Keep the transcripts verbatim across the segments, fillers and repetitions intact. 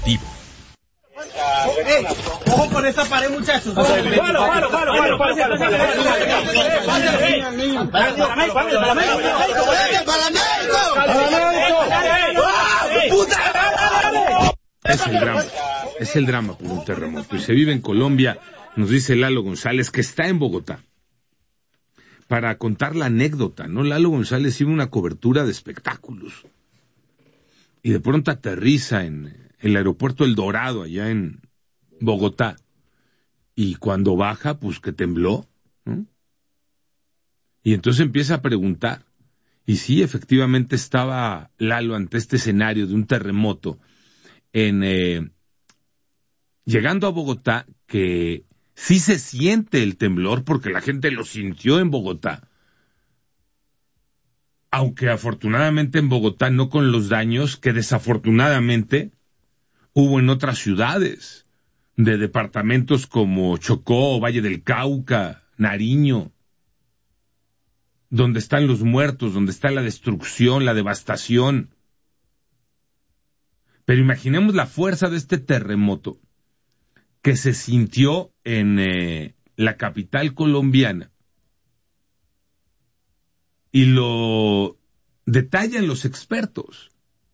informativo. ¡Eh! ¡Ojo con esa pared, muchachos! ¡Palo, palo, palo, palo! Es el drama, es el drama por un terremoto. Y se vive en Colombia, nos dice Lalo González, que está en Bogotá, para contar la anécdota, ¿no? Lalo González iba a una cobertura de espectáculos, y de pronto aterriza en el aeropuerto El Dorado, allá en Bogotá, y cuando baja, pues que tembló, ¿no? Y entonces empieza a preguntar, y sí, efectivamente estaba Lalo ante este escenario de un terremoto, en eh, llegando a Bogotá, que sí se siente el temblor, porque la gente lo sintió en Bogotá, aunque afortunadamente en Bogotá no con los daños que desafortunadamente hubo en otras ciudades de departamentos como Chocó, Valle del Cauca, Nariño, donde están los muertos, donde está la destrucción, la devastación. Pero imaginemos la fuerza de este terremoto que se sintió en eh, la capital colombiana. Y lo detallan los expertos.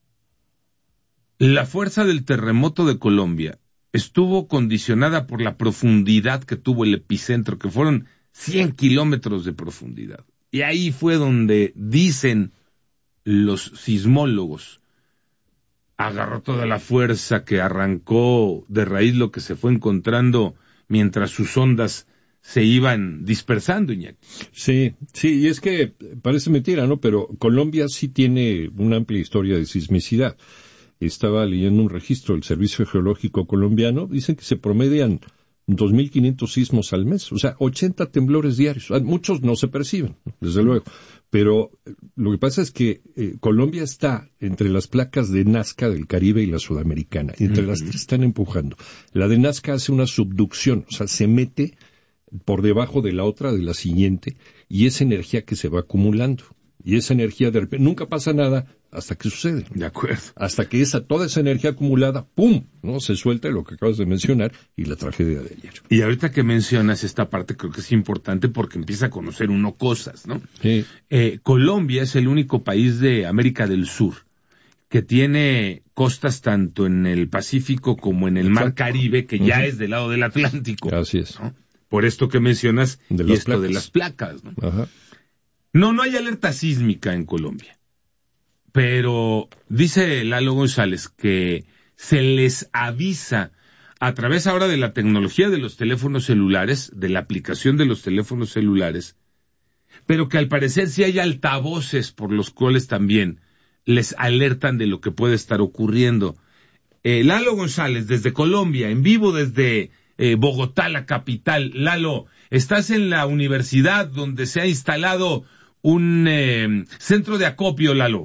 La fuerza del terremoto de Colombia estuvo condicionada por la profundidad que tuvo el epicentro, que fueron cien kilómetros de profundidad. Y ahí fue donde dicen los sismólogos, agarró toda la fuerza que arrancó de raíz lo que se fue encontrando mientras sus ondas se iban dispersando, Iñaki. Sí, sí, y es que parece mentira, ¿no? Pero Colombia sí tiene una amplia historia de sismicidad. Estaba leyendo un registro del Servicio Geológico Colombiano, dicen que se promedian dos mil quinientos sismos al mes, o sea, ochenta temblores diarios. Muchos no se perciben, desde luego, pero lo que pasa es que eh, Colombia está entre las placas de Nazca del Caribe y la Sudamericana, y entre uh-huh. las tres están empujando. La de Nazca hace una subducción, o sea, se mete por debajo de la otra, de la siguiente, y es energía que se va acumulando. Y esa energía de repente, nunca pasa nada hasta que sucede. De acuerdo. Hasta que esa, toda esa energía acumulada, ¡pum!, ¿no? Se suelta, lo que acabas de mencionar, y la tragedia de ayer. Y ahorita que mencionas esta parte, creo que es importante porque empieza a conocer uno cosas, ¿no? Sí. Eh, Colombia es el único país de América del Sur que tiene costas tanto en el Pacífico como en el Mar Caribe, que uh-huh. ya es del lado del Atlántico. Así es. ¿No? Por esto que mencionas, de y esto placas. de las placas, ¿no? Ajá. No, no hay alerta sísmica en Colombia, pero dice Lalo González que se les avisa a través ahora de la tecnología de los teléfonos celulares, de la aplicación de los teléfonos celulares, pero que al parecer sí hay altavoces por los cuales también les alertan de lo que puede estar ocurriendo. Eh, Lalo González, desde Colombia, en vivo desde eh, Bogotá, la capital. Lalo, estás en la universidad donde se ha instalado un eh, centro de acopio, Lalo.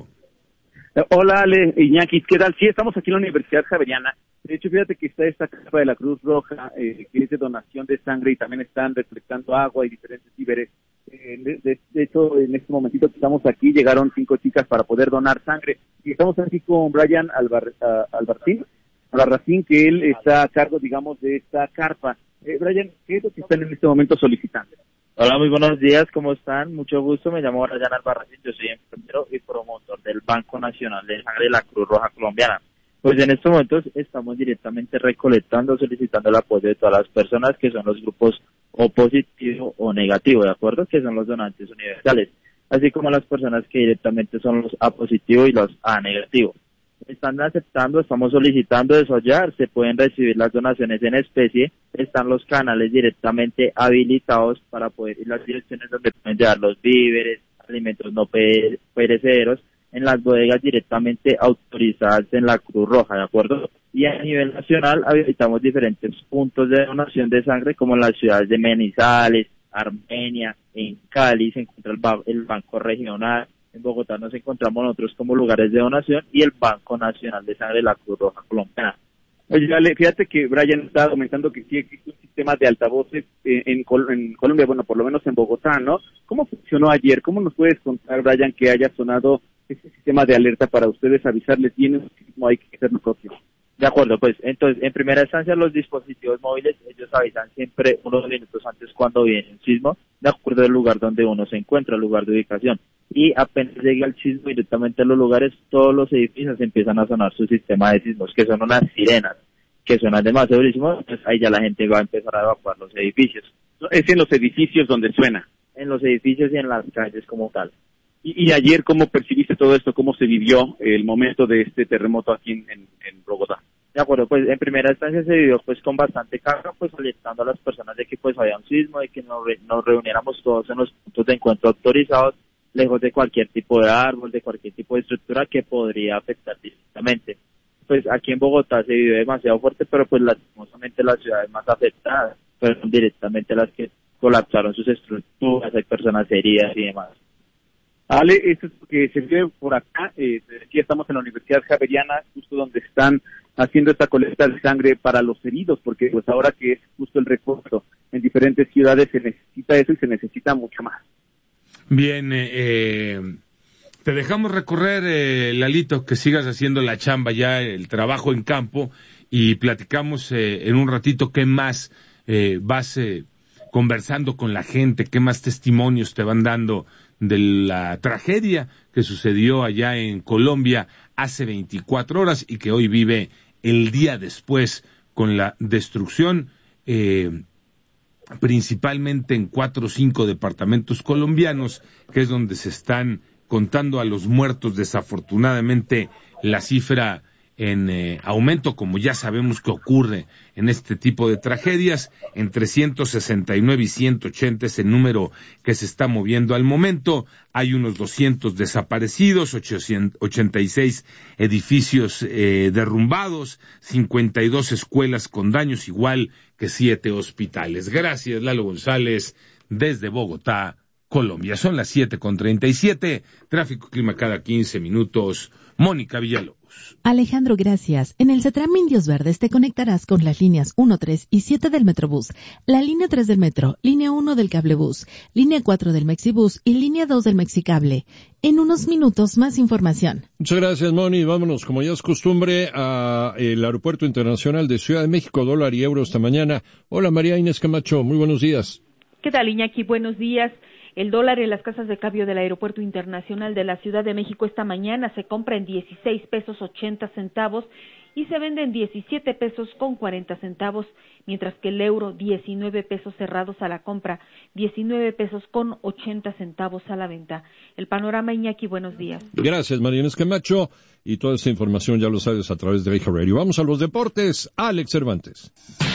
Hola, Ale, Iñaki, ¿qué tal? Sí, estamos aquí en la Universidad Javeriana. De hecho, fíjate que está esta capa de la Cruz Roja, eh, que es de donación de sangre, y también están recolectando agua y diferentes víveres. Eh, de, de, de hecho, en este momentito que estamos aquí, llegaron cinco chicas para poder donar sangre. Y estamos aquí con Brian Albar, uh, Albarracín, Albarracín, que él está a cargo, digamos, de esta carpa. Eh, Brian, ¿qué es lo que están en este momento solicitando? Hola, muy buenos días, ¿cómo están? Mucho gusto, me llamo Brian Albarracín, yo soy enfermero y promotor del Banco Nacional de Sangre de la Cruz Roja Colombiana. Pues en estos momentos estamos directamente recolectando, solicitando el apoyo de todas las personas que son los grupos O positivo o negativo, ¿de acuerdo? Que son los donantes universales, así como las personas que directamente son los A positivo y los A negativo. Están aceptando, estamos solicitando eso ya, se pueden recibir las donaciones en especie, están los canales directamente habilitados para poder, y las direcciones donde pueden llevar los víveres, alimentos no perecederos, en las bodegas directamente autorizadas en la Cruz Roja, ¿de acuerdo? Y a nivel nacional habilitamos diferentes puntos de donación de sangre, como en las ciudades de Manizales, Armenia, en Cali se encuentra el, ba- el Banco Regional, en Bogotá nos encontramos nosotros como lugares de donación y el Banco Nacional de Sangre de la Cruz Roja Colombiana. Oye, Ale, fíjate que Brian estaba comentando que sí existe un sistema de altavoces eh, en, Col- en Colombia, bueno, por lo menos en Bogotá, ¿no? ¿Cómo funcionó ayer? ¿Cómo nos puedes contar, Brian, que haya sonado ese sistema de alerta para ustedes avisarles bien, no hay que hacerlo propio? De acuerdo, pues entonces en primera instancia los dispositivos móviles, ellos avisan siempre unos minutos antes cuando viene un sismo, de acuerdo al lugar donde uno se encuentra, el lugar de ubicación. Y apenas llega el sismo directamente a los lugares, todos los edificios empiezan a sonar su sistema de sismos, que son unas sirenas, que suenan demasiado durísimo, entonces ahí ya la gente va a empezar a evacuar los edificios. Es en los edificios donde suena. En los edificios y en las calles como tal. Y, y ayer, ¿cómo percibiste todo esto? ¿Cómo se vivió el momento de este terremoto aquí en, en, en Bogotá? De acuerdo, pues en primera instancia se vivió pues con bastante carga, pues alentando a las personas de que pues había un sismo, de que nos, re, nos reuniéramos todos en los puntos de encuentro autorizados, lejos de cualquier tipo de árbol, de cualquier tipo de estructura que podría afectar directamente. Pues aquí en Bogotá se vive demasiado fuerte, pero pues lastimosamente las ciudades más afectadas fueron directamente las que colapsaron sus estructuras, hay personas heridas y demás. Ale, esto es lo que se vive por acá, eh, aquí estamos en la Universidad Javeriana, justo donde están haciendo esta colecta de sangre para los heridos, porque pues ahora que es justo el recuerdo en diferentes ciudades se necesita eso y se necesita mucho más. Bien, eh, eh, te dejamos recorrer, eh, Lalito, que sigas haciendo la chamba ya, el trabajo en campo, y platicamos eh, en un ratito qué más eh, vas eh, conversando con la gente, qué más testimonios te van dando de la tragedia que sucedió allá en Colombia hace veinticuatro horas y que hoy vive el día después con la destrucción, eh, principalmente en cuatro o cinco departamentos colombianos, que es donde se están contando a los muertos. Desafortunadamente la cifra en eh, aumento, como ya sabemos que ocurre en este tipo de tragedias, entre ciento sesenta y nueve y ciento ochenta es el número que se está moviendo al momento. Hay unos doscientos desaparecidos, ochenta y seis edificios eh, derrumbados, cincuenta y dos escuelas con daños, igual que siete hospitales. Gracias, Lalo González, desde Bogotá, Colombia. Son las siete con treinta y siete, tráfico clima cada quince minutos. Mónica Villalobos. Alejandro, gracias. En el CETRAM Indios Verdes te conectarás con las líneas uno, tres y siete del Metrobús, la línea tres del Metro, línea uno del Cablebús, línea cuatro del Mexibús y línea dos del Mexicable. En unos minutos más información. Muchas gracias, Moni. Vámonos, como ya es costumbre, al Aeropuerto Internacional de Ciudad de México, dólar y euro esta mañana. Hola, María Inés Camacho, muy buenos días. ¿Qué tal, Iñaki? Buenos días. El dólar en las casas de cambio del Aeropuerto Internacional de la Ciudad de México esta mañana se compra en dieciséis pesos ochenta centavos y se vende en diecisiete pesos con cuarenta centavos, mientras que el euro diecinueve pesos cerrados a la compra, diecinueve pesos con ochenta centavos a la venta. El panorama, Iñaki, buenos días. Gracias, María Inés Camacho, y toda esta información ya lo sabes a través de Vieja Radio. Vamos a los deportes. Alex Cervantes.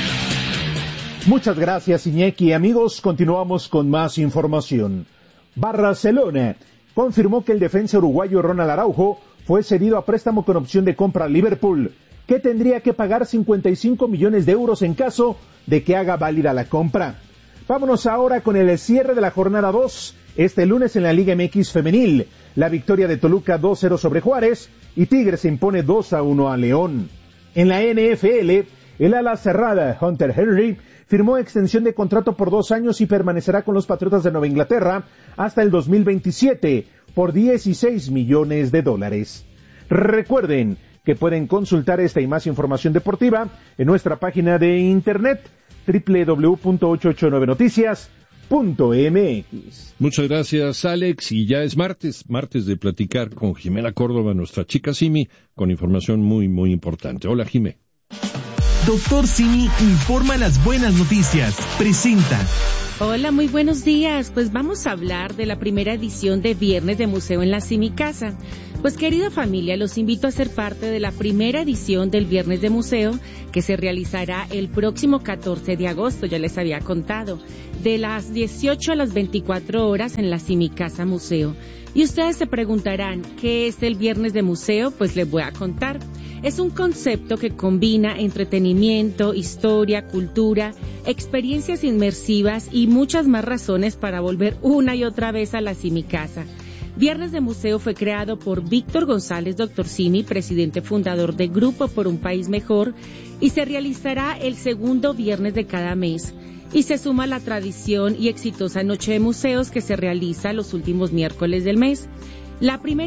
Muchas gracias, Iñaki. Amigos, continuamos con más información. Barcelona confirmó que el defensa uruguayo Ronald Araujo fue cedido a préstamo con opción de compra a Liverpool, que tendría que pagar cincuenta y cinco millones de euros en caso de que haga válida la compra. Vámonos ahora con el cierre de la jornada dos. Este lunes en la Liga M X Femenil, la victoria de Toluca dos cero sobre Juárez y Tigres se impone dos a uno a León. En la N F L, el ala cerrada Hunter Henry firmó extensión de contrato por dos años y permanecerá con los Patriotas de Nueva Inglaterra hasta el dos mil veintisiete por dieciséis millones de dólares. Recuerden que pueden consultar esta y más información deportiva en nuestra página de internet doble u doble u doble u punto ochocientos ochenta y nueve noticias punto m x. Muchas gracias, Alex, y ya es martes, martes de platicar con Jimena Córdoba, nuestra chica Simi, con información muy, muy importante. Hola, Jimé. Doctor Simi informa las buenas noticias. Presenta. Hola, muy buenos días. Pues vamos a hablar de la primera edición de Viernes de Museo en la Simi Casa. Pues querida familia, los invito a ser parte de la primera edición del Viernes de Museo que se realizará el próximo catorce de agosto, ya les había contado, de las dieciocho a las veinticuatro horas en la Simi Casa Museo. Y ustedes se preguntarán, ¿qué es el Viernes de Museo? Pues les voy a contar. Es un concepto que combina entretenimiento, historia, cultura, experiencias inmersivas y muchas más razones para volver una y otra vez a la Simi Casa. Viernes de Museo fue creado por Víctor González, doctor Simi, presidente fundador de Grupo por un País Mejor, y se realizará el segundo viernes de cada mes. Y se suma la tradición y exitosa Noche de Museos que se realiza los últimos miércoles del mes. La primera